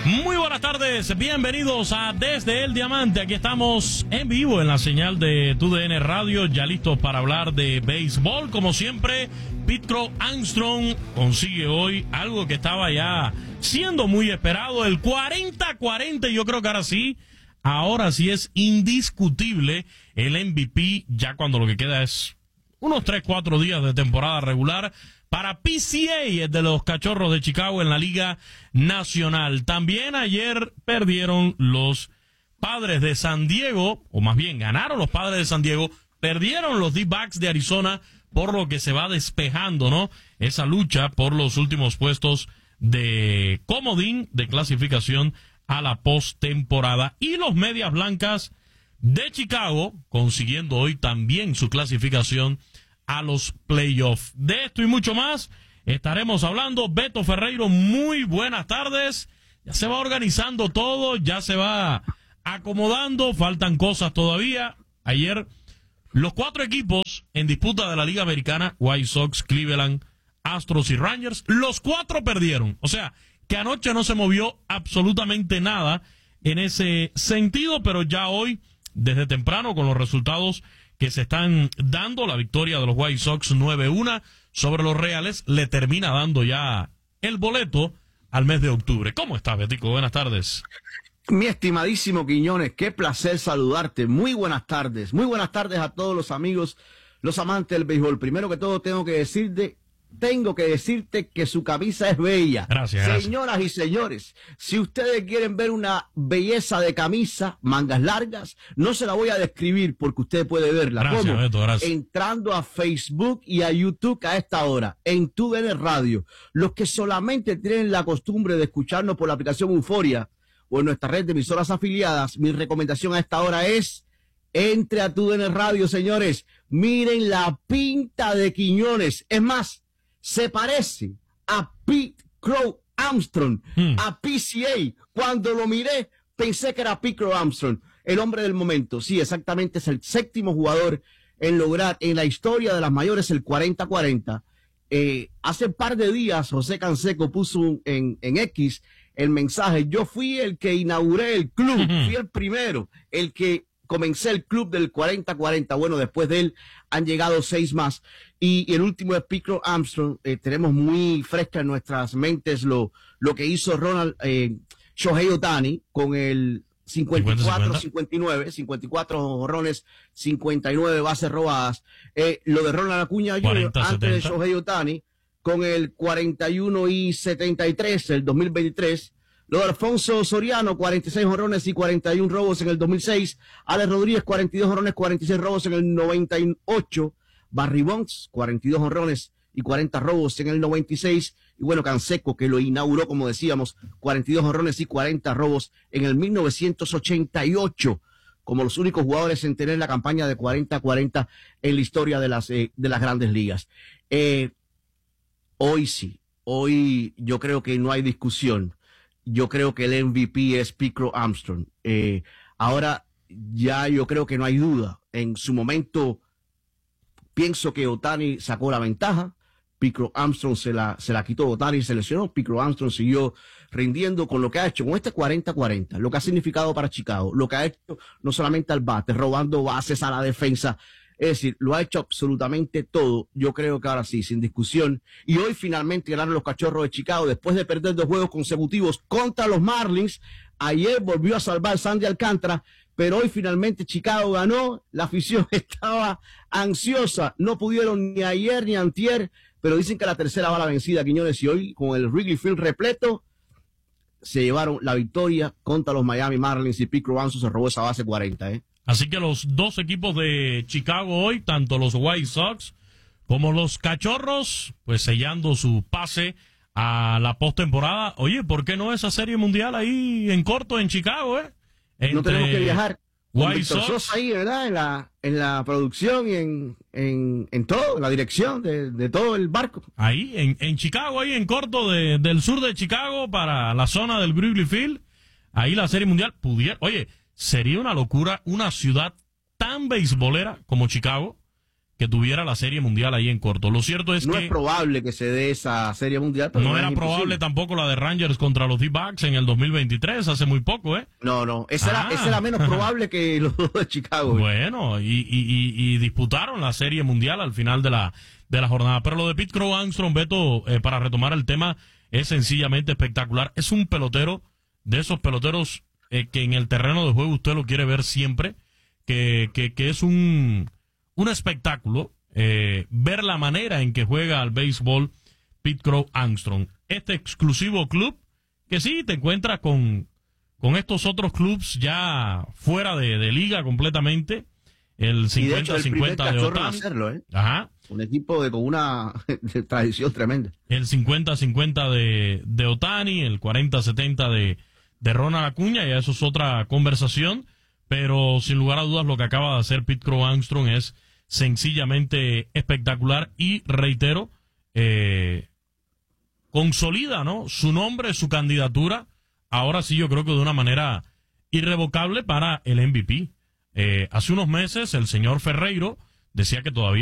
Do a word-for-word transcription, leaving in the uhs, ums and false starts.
Muy buenas tardes, bienvenidos a Desde el Diamante. Aquí estamos en vivo en la señal de T U D N Radio, ya listos para hablar de béisbol. Como siempre, Pete Crow Armstrong consigue hoy algo que estaba ya siendo muy esperado, el cuarenta cuarenta, y yo creo que ahora sí, ahora sí es indiscutible el M V P, ya cuando lo que queda es unos tres cuatro días de temporada regular para P C A de los Cachorros de Chicago en la Liga Nacional. También ayer perdieron los Padres de San Diego, o más bien ganaron los Padres de San Diego, perdieron los D-backs de Arizona, por lo que se va despejando, ¿no?, esa lucha por los últimos puestos de comodín de clasificación a la postemporada. Y los Medias Blancas de Chicago consiguiendo hoy también su clasificación a los playoffs. De esto y mucho más estaremos hablando. Beto Ferreiro, muy buenas tardes. Ya se va organizando todo, ya se va acomodando, faltan cosas todavía. Ayer los cuatro equipos en disputa de la Liga Americana, White Sox, Cleveland, Astros y Rangers, los cuatro perdieron. O sea, que anoche no se movió absolutamente nada en ese sentido, pero ya hoy, desde temprano, con los resultados que se están dando, la victoria de los White Sox nueve uno sobre los Reales le termina dando ya el boleto al mes de octubre. ¿Cómo estás, Betico? Buenas tardes. Mi estimadísimo Quiñones, qué placer saludarte. Muy buenas tardes. Muy buenas tardes a todos los amigos, los amantes del béisbol. Primero que todo tengo que decirte, tengo que decirte que su camisa es bella. Gracias, gracias. Señoras y señores, si ustedes quieren ver una belleza de camisa, mangas largas, no se la voy a describir porque usted puede verla. Gracias, ¿Cómo? Beto, gracias. Entrando a Facebook y a YouTube a esta hora, en T U D N Radio. Los que solamente tienen la costumbre de escucharnos por la aplicación Euforia o en nuestra red de emisoras afiliadas, mi recomendación a esta hora es: entre a T U D N Radio, señores. Miren la pinta de Quiñones. Es más, se parece a Pete Crow Armstrong, hmm. a P C A. Cuando lo miré, pensé que era Pete Crow Armstrong, el hombre del momento. Sí, exactamente, es el séptimo jugador en lograr en la historia de las mayores el cuarenta cuarenta. Eh, hace un par de días, José Canseco puso en, en X el mensaje: yo fui el que inauguré el club, uh-huh. fui el primero, el que comencé el club del cuarenta cuarenta. Bueno, después de él han llegado seis más. Y, y el último es Pete Crow Armstrong. Eh, tenemos muy fresca en nuestras mentes lo, lo que hizo Ronald eh, Shohei Ohtani con el cincuenta y cuatro cincuenta y nueve, cincuenta y cuatro jonrones, cincuenta y nueve bases robadas. Eh, lo de Ronald Acuña junior antes de Shohei Ohtani con el cuarenta y uno y setenta y tres, el dos mil veintitrés. Lo de Alfonso Soriano, cuarenta y seis jonrones y cuarenta y uno robos en el dos mil seis. Alex Rodríguez, cuarenta y dos jonrones, cuarenta y seis robos en el noventa y ocho. Barry Bonds, cuarenta y dos jonrones y cuarenta robos en el noventa y seis. Y bueno, Canseco, que lo inauguró, como decíamos, cuarenta y dos jonrones y cuarenta robos en el mil novecientos ochenta y ocho, como los únicos jugadores en tener la campaña de cuarenta cuarenta en la historia de las, eh, de las grandes ligas. Eh, hoy sí, hoy yo creo que no hay discusión. Yo creo que el M V P es Pete Crow Armstrong. Eh, ahora ya yo creo que no hay duda. En su momento pienso que Ohtani sacó la ventaja. Pete Crow Armstrong se la, se la quitó. Ohtani se lesionó. Pete Crow Armstrong siguió rindiendo con lo que ha hecho, con este cuarenta cuarenta, lo que ha significado para Chicago, lo que ha hecho no solamente al bate, robando bases a la defensa. Es decir, lo ha hecho absolutamente todo. Yo creo que ahora sí, sin discusión. Y hoy finalmente ganaron los Cachorros de Chicago después de perder dos juegos consecutivos contra los Marlins. Ayer volvió a salvar Sandy Alcántara, pero hoy finalmente Chicago ganó. La afición estaba ansiosa. No pudieron ni ayer ni antier, pero dicen que la tercera va la vencida, Quiñones, y hoy con el Wrigley Field repleto se llevaron la victoria contra los Miami Marlins y Pete Crow Armstrong se robó esa base cuarenta, ¿eh? Así que los dos equipos de Chicago hoy, tanto los White Sox como los Cachorros, pues sellando su pase a la postemporada. Oye, ¿por qué no esa serie mundial ahí en corto en Chicago, eh? Entre no tenemos que viajar. White Sox ahí, ¿verdad? En la, en la producción y en, en, en todo, en la dirección de, de todo el barco. Ahí, en, en Chicago, ahí en corto de, del sur de Chicago para la zona del Wrigley Field. Ahí la serie mundial pudiera, oye, sería una locura una ciudad tan beisbolera como Chicago que tuviera la Serie Mundial ahí en corto. Lo cierto es no que... No es probable que se dé esa Serie Mundial. Pero no, no era probable tampoco la de Rangers contra los D-Backs en el dos mil veintitrés, hace muy poco, ¿eh? No, no, esa, ah. era, esa era menos probable que los dos de Chicago. Bueno, y, y, y, y disputaron la Serie Mundial al final de la, de la jornada. Pero lo de Pete Crow Armstrong, Beto, eh, para retomar el tema, es sencillamente espectacular. Es un pelotero de esos peloteros eh, que en el terreno de juego usted lo quiere ver siempre, que, que, que es un, un espectáculo. Eh, ver la manera en que juega al béisbol Pete Crow Armstrong. Este exclusivo club que sí te encuentras con, con estos otros clubs ya fuera de, de liga completamente. El cincuenta cincuenta de, de Ohtani. Hacerlo, ¿eh? Ajá. Un equipo de, con una tradición tremenda. El cincuenta cincuenta de, de Ohtani, el cuarenta setenta de, de Ronald Acuña, ya eso es otra conversación, pero sin lugar a dudas lo que acaba de hacer Pete Crow Armstrong es sencillamente espectacular y reitero, eh, consolida, ¿no?, su nombre, su candidatura, ahora sí yo creo que de una manera irrevocable para el M V P. Eh, hace unos meses el señor Ferreiro decía que todavía